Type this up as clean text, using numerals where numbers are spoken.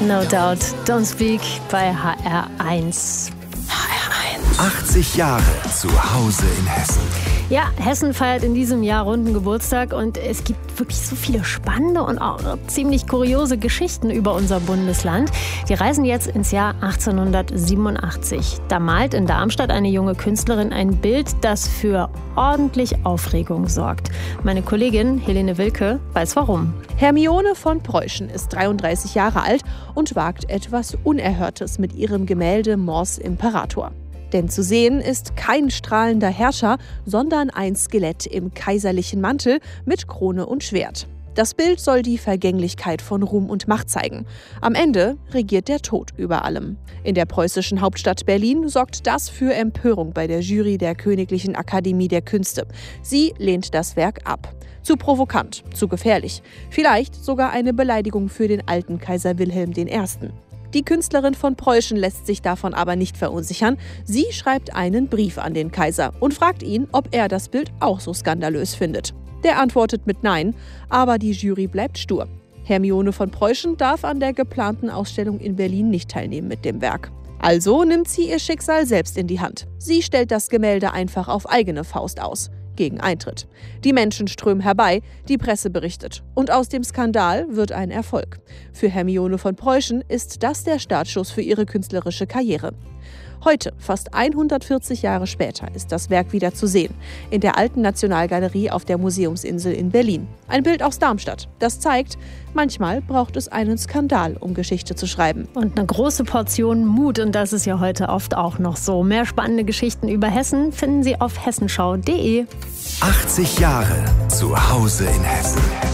No Doubt, Don't Speak bei HR1. 80 Jahre zu Hause in Hessen. Ja, Hessen feiert in diesem Jahr runden Geburtstag und es gibt wirklich so viele spannende und auch ziemlich kuriose Geschichten über unser Bundesland. Die reisen jetzt ins Jahr 1887. Da malt in Darmstadt eine junge Künstlerin ein Bild, das für ordentlich Aufregung sorgt. Meine Kollegin Helene Wilke weiß warum. Hermione von Preußen ist 33 Jahre alt und wagt etwas Unerhörtes mit ihrem Gemälde Mors Imperator. Denn zu sehen ist kein strahlender Herrscher, sondern ein Skelett im kaiserlichen Mantel mit Krone und Schwert. Das Bild soll die Vergänglichkeit von Ruhm und Macht zeigen. Am Ende regiert der Tod über allem. In der preußischen Hauptstadt Berlin sorgt das für Empörung bei der Jury der Königlichen Akademie der Künste. Sie lehnt das Werk ab. Zu provokant, zu gefährlich. Vielleicht sogar eine Beleidigung für den alten Kaiser Wilhelm I. Die Künstlerin von Preußen lässt sich davon aber nicht verunsichern. Sie schreibt einen Brief an den Kaiser und fragt ihn, ob er das Bild auch so skandalös findet. Der antwortet mit Nein, aber die Jury bleibt stur. Hermione von Preußen darf an der geplanten Ausstellung in Berlin nicht teilnehmen mit dem Werk. Also nimmt sie ihr Schicksal selbst in die Hand. Sie stellt das Gemälde einfach auf eigene Faust aus. Gegen Eintritt. Die Menschen strömen herbei, die Presse berichtet. Und aus dem Skandal wird ein Erfolg. Für Hermione von Preußen ist das der Startschuss für ihre künstlerische Karriere. Heute, fast 140 Jahre später, ist das Werk wieder zu sehen. In der Alten Nationalgalerie auf der Museumsinsel in Berlin. Ein Bild aus Darmstadt. Das zeigt, manchmal braucht es einen Skandal, um Geschichte zu schreiben. Und eine große Portion Mut, und das ist ja heute oft auch noch so. Mehr spannende Geschichten über Hessen finden Sie auf hessenschau.de. 80 Jahre zu Hause in Hessen.